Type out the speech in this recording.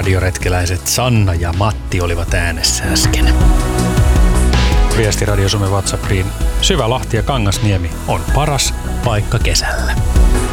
radioretkeläiset Sanna ja Matti olivat äänessä äsken. Viesti Radio Suomen WhatsAppiin. Syvälahti ja Kangasniemi on paras paikka kesällä.